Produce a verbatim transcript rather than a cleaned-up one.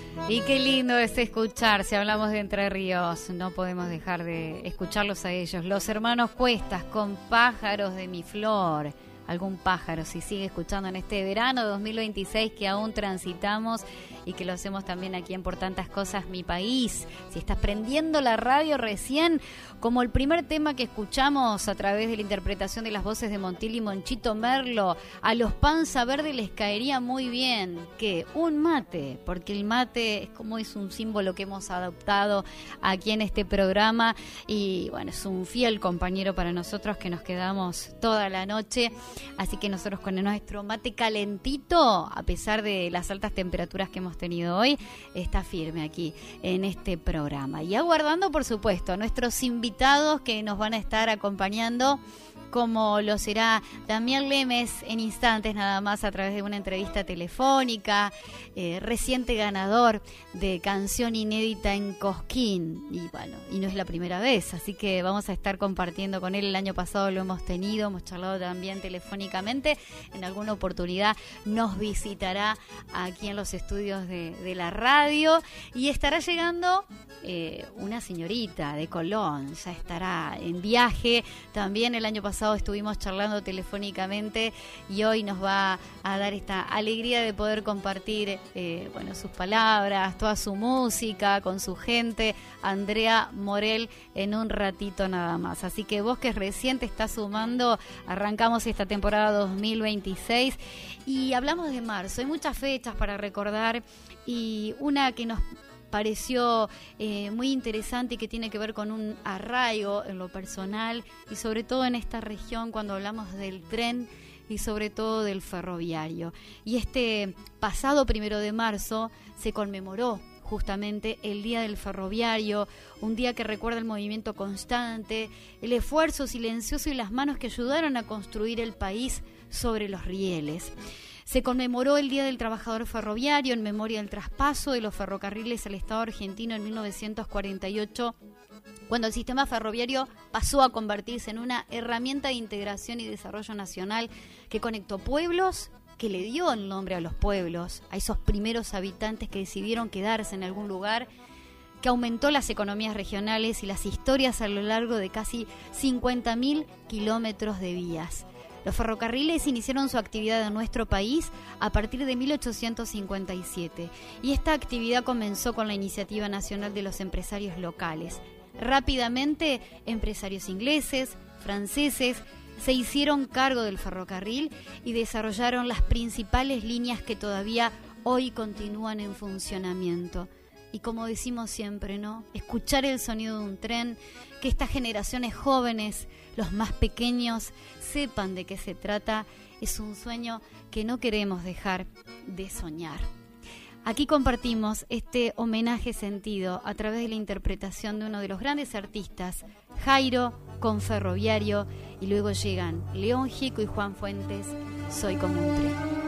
Y qué lindo es escuchar, si hablamos de Entre Ríos, no podemos dejar de escucharlos a ellos. Los hermanos Cuestas con Pájaros de mi Flor. Algún pájaro, si sigue escuchando en este verano dos mil veintiséis que aún transitamos y que lo hacemos también aquí en Por Tantas Cosas, Mi País. Si estás prendiendo la radio recién, como el primer tema que escuchamos a través de la interpretación de las voces de Montiel y Monchito Merlo, a los Panza Verde les caería muy bien que un mate, porque el mate es como es un símbolo que hemos adoptado aquí en este programa y bueno, es un fiel compañero para nosotros que nos quedamos toda la noche. Así que nosotros con nuestro mate calentito, a pesar de las altas temperaturas que hemos tenido hoy, está firme aquí en este programa. Y aguardando, por supuesto, a nuestros invitados que nos van a estar acompañando, como lo será Damián Lemes en instantes nada más a través de una entrevista telefónica, eh, reciente ganador de canción inédita en Cosquín, y bueno, y no es la primera vez, así que vamos a estar compartiendo con él. El año pasado lo hemos tenido, hemos charlado también telefónicamente, en alguna oportunidad nos visitará aquí en los estudios de, de la radio y estará llegando eh, una señorita de Colón, ya estará en viaje también. El año pasado estuvimos charlando telefónicamente y hoy nos va a dar esta alegría de poder compartir eh, bueno, sus palabras, toda su música con su gente, Andrea Morel, en un ratito nada más. Así que vos que recién te estás sumando, arrancamos esta temporada dos mil veintiséis y hablamos de marzo. Hay muchas fechas para recordar y una que nos pareció eh, muy interesante y que tiene que ver con un arraigo en lo personal y sobre todo en esta región cuando hablamos del tren y sobre todo del ferroviario. Y este pasado primero de marzo se conmemoró justamente el Día del Ferroviario, un día que recuerda el movimiento constante, el esfuerzo silencioso y las manos que ayudaron a construir el país sobre los rieles. Se conmemoró el Día del Trabajador Ferroviario en memoria del traspaso de los ferrocarriles al Estado argentino en mil novecientos cuarenta y ocho, cuando el sistema ferroviario pasó a convertirse en una herramienta de integración y desarrollo nacional que conectó pueblos, que le dio el nombre a los pueblos, a esos primeros habitantes que decidieron quedarse en algún lugar, que aumentó las economías regionales y las historias a lo largo de casi cincuenta mil kilómetros de vías. Los ferrocarriles iniciaron su actividad en nuestro país a partir de mil ochocientos cincuenta y siete y esta actividad comenzó con la Iniciativa Nacional de los Empresarios Locales. Rápidamente, empresarios ingleses, franceses, se hicieron cargo del ferrocarril y desarrollaron las principales líneas que todavía hoy continúan en funcionamiento. Y como decimos siempre, ¿no? Escuchar el sonido de un tren, que estas generaciones jóvenes, los más pequeños, sepan de qué se trata, es un sueño que no queremos dejar de soñar. Aquí compartimos este homenaje sentido a través de la interpretación de uno de los grandes artistas, Jairo, con Ferroviario, y luego llegan León Gieco y Juan Fuentes, Soy como un tren.